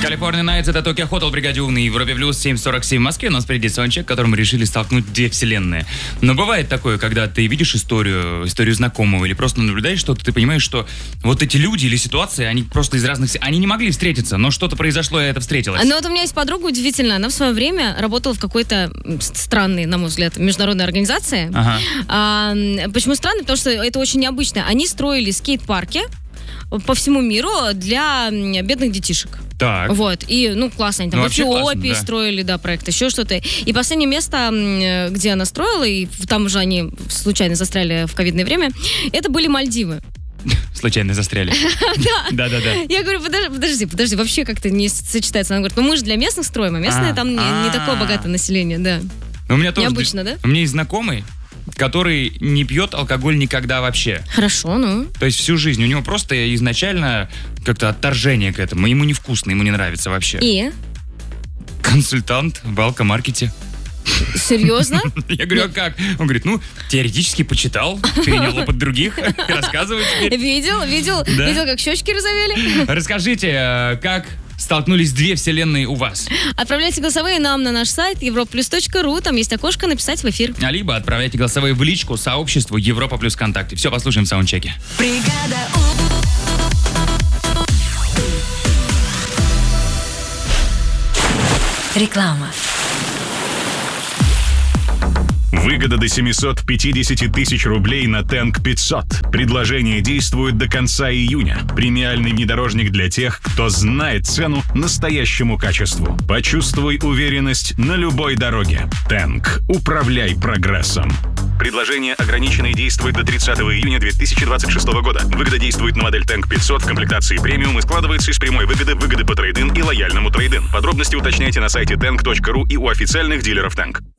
California Nights — это Tokyo Hotel, бригаде «Умный», Европе Плюс, 7:47 в Москве. У нас впереди саундчек, которым решили столкнуть две вселенные. Но бывает такое, когда ты видишь историю знакомого или просто наблюдаешь что-то, ты понимаешь, что вот эти люди или ситуации, они просто из разных... Они не могли встретиться, но что-то произошло, и это встретилось. Ну вот у меня есть подруга удивительная. Она в свое время работала в какой-то странной, на мой взгляд, международной организации. Ага. Почему странной? Потому что это очень необычно. Они строили скейт-парки по всему миру для бедных детишек. Так. Вот, и, классно, они там в Эфиопии классно, да. строили, проект, еще что-то. И последнее место, где она строила, и там уже они случайно застряли в ковидное время, это были Мальдивы. Случайно застряли. Да. Я говорю, подожди, вообще как-то не сочетается. Она говорит, мы же для местных строим, а местные там не такое богатое население, да. У меня тоже... Необычно, да? У меня есть знакомый, который не пьет алкоголь никогда вообще. Хорошо, То есть всю жизнь. У него просто изначально как-то отторжение к этому. Ему невкусно, ему не нравится вообще. И? Консультант в алкомаркете. Серьезно? Я говорю, а как? Он говорит, теоретически почитал, перенял опыт других, рассказывай теперь. Видел, как щечки розовели? Расскажите, как столкнулись две вселенные у вас? Отправляйте голосовые нам на наш сайт europlus.ru, там есть окошко «Написать в эфир». Либо отправляйте голосовые в личку сообществу Европа Плюс ВКонтакте. Все, послушаем в саундчеке. Реклама. Выгода до 750 тысяч рублей на Тэнк 500. Предложение действует до конца июня. Премиальный внедорожник для тех, кто знает цену настоящему качеству. Почувствуй уверенность на любой дороге. Тэнк. Управляй прогрессом. Предложение ограничено и действует до 30 июня 2026 года. Выгода действует на модель Тэнк 500 в комплектации премиум и складывается из прямой выгоды по трейд-ин и лояльному трейд-ин. Подробности уточняйте на сайте tank.ru и у официальных дилеров Тэнк.